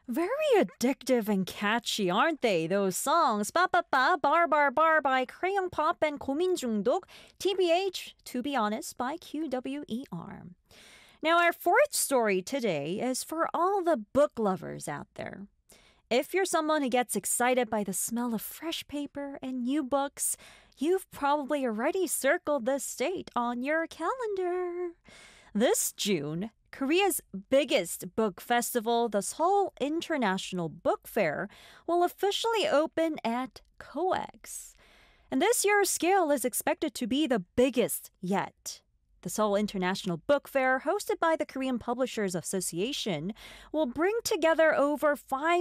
Very addictive and catchy, aren't they? Those songs. Ba ba ba, bar bar bar by Crayon Pop and 고민중독. TBH, to be honest, by QWER. Now, our fourth story today is for all the book lovers out there. If you're someone who gets excited by the smell of fresh paper and new books, you've probably already circled this date on your calendar. This June, Korea's biggest book festival, the Seoul International Book Fair, will officially open at COEX. And this year's scale is expected to be the biggest yet. The Seoul International Book Fair, hosted by the Korean Publishers Association, will bring together over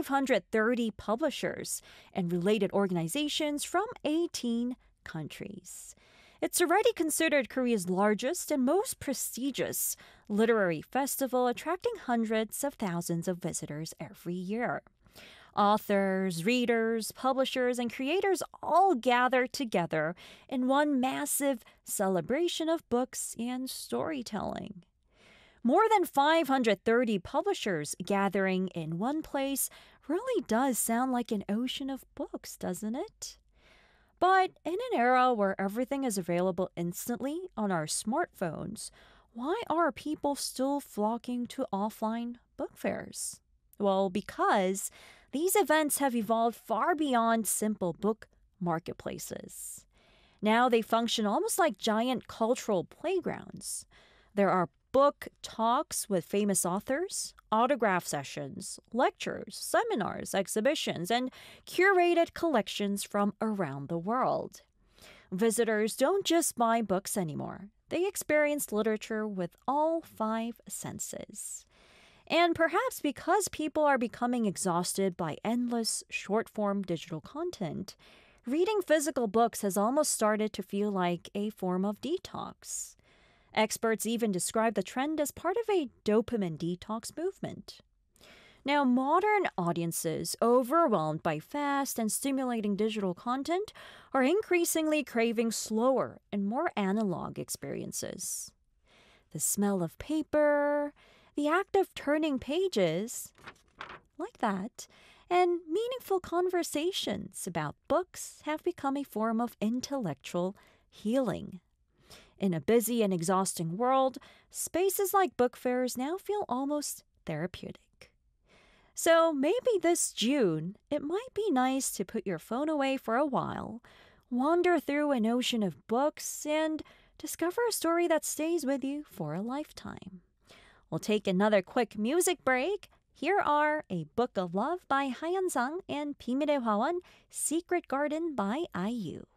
530 publishers and related organizations from 18 countries. It's already considered Korea's largest and most prestigious literary festival, attracting hundreds of thousands of visitors every year. Authors, readers, publishers, and creators all gather together in one massive celebration of books and storytelling. More than 530 publishers gathering in one place really does sound like an ocean of books, doesn't it? But in an era where everything is available instantly on our smartphones, why are people still flocking to offline book fairs? Well, because these events have evolved far beyond simple book marketplaces. Now they function almost like giant cultural playgrounds. There are book talks with famous authors, autograph sessions, lectures, seminars, exhibitions, and curated collections from around the world. Visitors don't just buy books anymore. They experience literature with all five senses. And perhaps because people are becoming exhausted by endless short-form digital content, reading physical books has almost started to feel like a form of detox. Experts even describe the trend as part of a dopamine detox movement. Now, modern audiences, overwhelmed by fast and stimulating digital content, are increasingly craving slower and more analog experiences. The smell of paper, the act of turning pages, like that, and meaningful conversations about books have become a form of intellectual healing. In a busy and exhausting world, spaces like book fairs now feel almost therapeutic. So maybe this June, it might be nice to put your phone away for a while, wander through an ocean of books, and discover a story that stays with you for a lifetime. We'll take another quick music break. Here are A Book of Love by Hayeon Sang and 비밀의 화원, Secret Garden by IU.